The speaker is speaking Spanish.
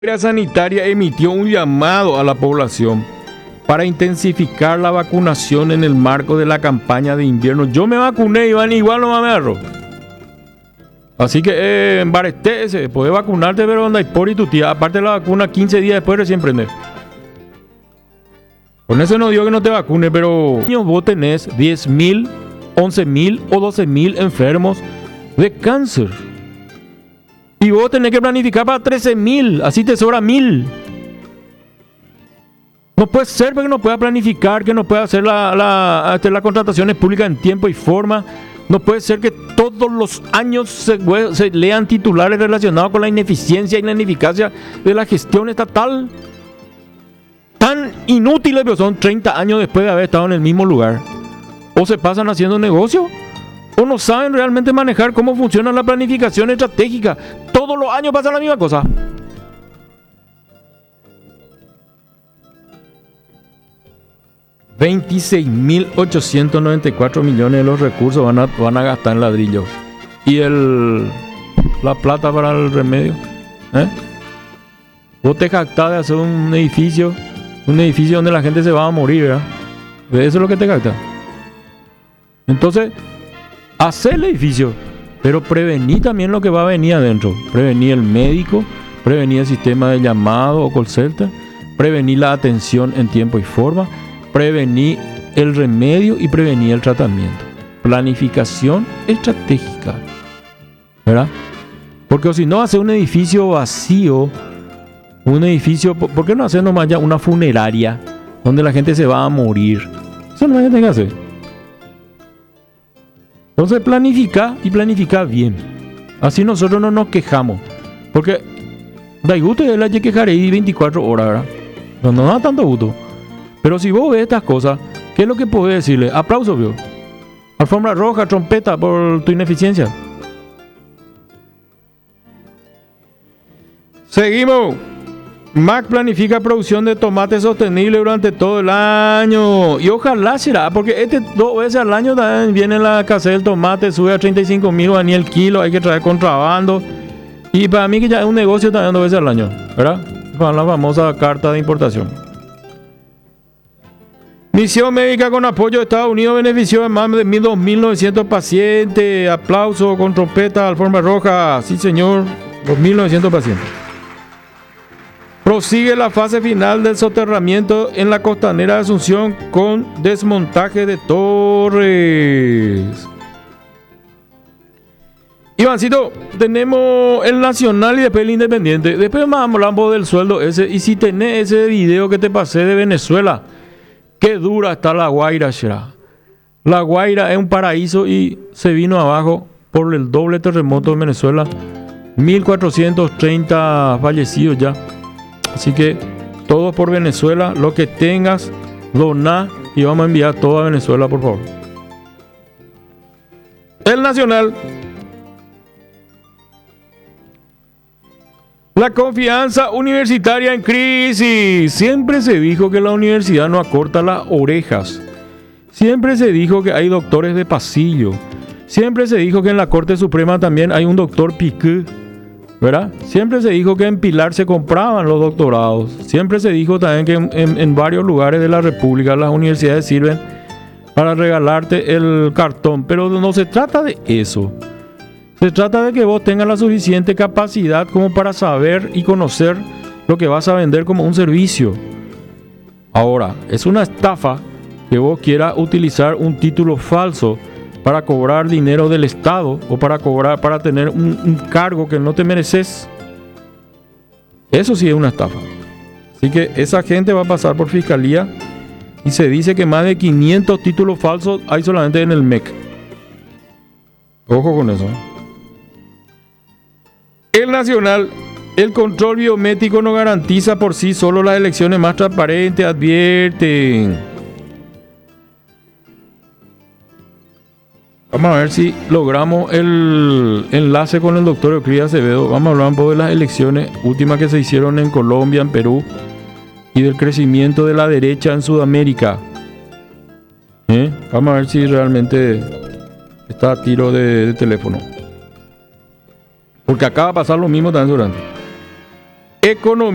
La sanitaria emitió un llamado a la población para intensificar la vacunación en el marco de la campaña de invierno. Yo me vacuné, Iván, igual no me agarró. Así que embarestese, podés vacunarte, pero anda por y tu tía. Aparte de la vacuna, 15 días después recién prende. Con eso no digo que no te vacunes, pero vos tenés 10.000, 11.000 o 12.000 enfermos de cáncer. Y vos tenés que planificar para 13.000, así te sobra 1.000. No puede ser porque no pueda planificar, que no pueda hacer las contrataciones públicas en tiempo y forma. No puede ser que todos los años se lean titulares relacionados con la ineficiencia y la ineficacia de la gestión estatal. Tan inútiles, pero son 30 años después de haber estado en el mismo lugar. O se pasan haciendo negocio, o no saben realmente manejar cómo funciona la planificación estratégica. Todos los años pasa la misma cosa. $26.894 millones de los recursos van a gastar en ladrillos. Y la plata para el remedio. Vos te jactás de hacer un edificio donde la gente se va a morir, ¿verdad? De eso es lo que te jactás. Entonces, hacer el edificio, pero prevenir también lo que va a venir adentro. Prevenir el médico, prevenir el sistema de llamado o call center, prevenir la atención en tiempo y forma, prevenir el remedio y prevenir el tratamiento. Planificación estratégica, ¿verdad? Porque si no hace un edificio vacío, ¿por qué no hacer nomás ya una funeraria donde la gente se va a morir? Eso no es lo que tiene que hacer. Entonces planifica y planifica bien. Así nosotros no nos quejamos. Porque da gusto de la que quejaré 24 horas, ¿verdad? No da tanto gusto. Pero si vos ves estas cosas, ¿qué es lo que podés decirle? Aplauso, vio. Alfombra roja, trompeta por tu ineficiencia. Seguimos. MAC planifica producción de tomate sostenible durante todo el año. Y ojalá será, porque 2 veces al año también viene la escasez del tomate, sube a 35.000 ni el kilo, hay que traer contrabando. Y para mí que ya es un negocio también 2 veces al año, ¿verdad? Con la famosa carta de importación. Misión médica con apoyo de Estados Unidos benefició a más de 2.900 pacientes. Aplauso con trompeta, alfombra roja. Sí, señor. 2.900 pacientes. Prosigue la fase final del soterramiento en la costanera de Asunción con desmontaje de torres. Ivancito, tenemos el Nacional y después el Independiente. Después más hablamos del sueldo ese. Y si tenés ese video que te pasé de Venezuela, qué dura está La Guaira, será. La Guaira es un paraíso y se vino abajo por el doble terremoto en Venezuela. 1.430 fallecidos ya. Así que todo por Venezuela. Lo que tengas, doná y vamos a enviar todo a Venezuela, por favor. El Nacional. La confianza universitaria en crisis. Siempre se dijo que la universidad no acorta las orejas. Siempre se dijo que hay doctores de pasillo. Siempre se dijo que en la Corte Suprema también hay un doctor Piqué, ¿verdad? Siempre se dijo que en Pilar se compraban los doctorados. Siempre se dijo también que en varios lugares de la República las universidades sirven para regalarte el cartón. Pero no se trata de eso. Se trata de que vos tengas la suficiente capacidad como para saber y conocer lo que vas a vender como un servicio. Ahora, es una estafa que vos quieras utilizar un título falso para cobrar dinero del Estado o para tener un cargo que no te mereces. Eso sí es una estafa. Así que esa gente va a pasar por fiscalía y se dice que más de 500 títulos falsos hay solamente en el MEC. Ojo con eso. El Nacional, el control biométrico no garantiza por sí solo las elecciones más transparentes, advierten. Vamos a ver si logramos el enlace con el doctor Euclides Acevedo. Vamos a hablar un poco de las elecciones últimas que se hicieron en Colombia, en Perú, y del crecimiento de la derecha en Sudamérica. Vamos a ver si realmente está a tiro de teléfono. Porque acaba de pasar lo mismo también durante. Economía.